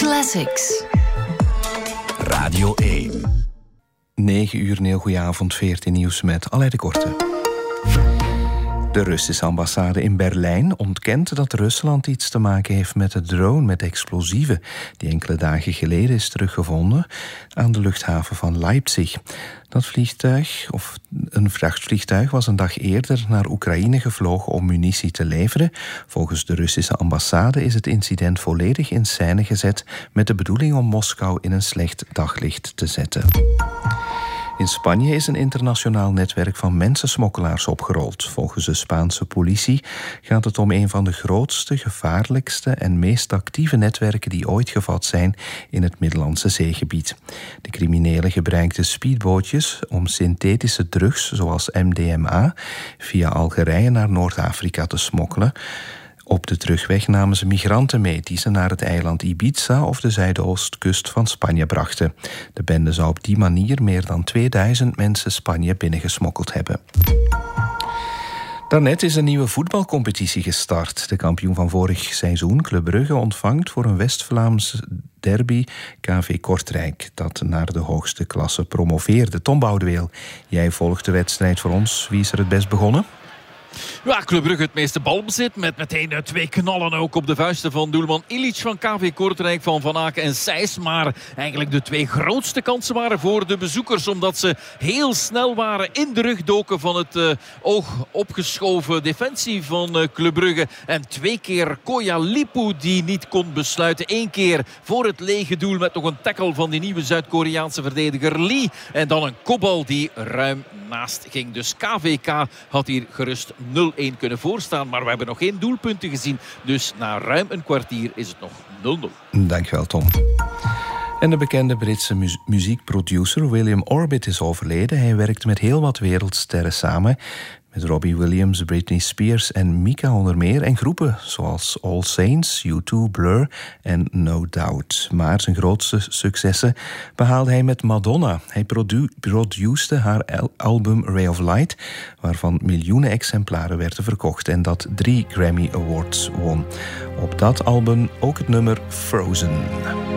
Classics. Radio 1. 9 uur, een heel goede avond, 14 nieuws met Aleid de Korte. De Russische ambassade in Berlijn ontkent dat Rusland iets te maken heeft met de drone met explosieven die enkele dagen geleden is teruggevonden aan de luchthaven van Leipzig. Dat vliegtuig, of een vrachtvliegtuig, was een dag eerder naar Oekraïne gevlogen om munitie te leveren. Volgens de Russische ambassade is het incident volledig in scène gezet met de bedoeling om Moskou in een slecht daglicht te zetten. In Spanje is een internationaal netwerk van mensensmokkelaars opgerold. Volgens de Spaanse politie gaat het om een van de grootste, gevaarlijkste en meest actieve netwerken die ooit gevat zijn in het Middellandse zeegebied. De criminelen gebruikten speedbootjes om synthetische drugs zoals MDMA via Algerije naar Noord-Afrika te smokkelen. Op de terugweg namen ze migranten mee die ze naar het eiland Ibiza of de zuidoostkust van Spanje brachten. De bende zou op die manier meer dan 2000 mensen Spanje binnengesmokkeld hebben. Daarnet is een nieuwe voetbalcompetitie gestart. De kampioen van vorig seizoen, Club Brugge, ontvangt voor een West-Vlaams derby KV Kortrijk, dat naar de hoogste klasse promoveerde. Tom Boudeweel, jij volgt de wedstrijd voor ons. Wie is er het best begonnen? Ja, Club Brugge het meeste balbezit met meteen 2 knallen ook op de vuisten van doelman Ilic van KV Kortrijk, van Aken en Sijs. Maar eigenlijk de 2 grootste kansen waren voor de bezoekers, omdat ze heel snel waren in de rug doken van het oog opgeschoven defensie van Club Brugge. En 2 keer Koya Lipu die niet kon besluiten. 1 keer voor het lege doel met nog een tackle van die nieuwe Zuid-Koreaanse verdediger Lee. En dan een kopbal die ruim naast ging. Dus KVK had hier gerust 0-1 kunnen voorstaan. Maar we hebben nog geen doelpunten gezien. Dus na ruim een kwartier is het nog 0-0. Dankjewel, Tom. En de bekende Britse muziekproducer William Orbit is overleden. Hij werkte met heel wat wereldsterren samen. Met Robbie Williams, Britney Spears en Mika onder meer. En groepen zoals All Saints, U2, Blur en No Doubt. Maar zijn grootste successen behaalde hij met Madonna. Hij produceerde haar album Ray of Light, waarvan miljoenen exemplaren werden verkocht en dat 3 Grammy Awards won. Op dat album ook het nummer Frozen.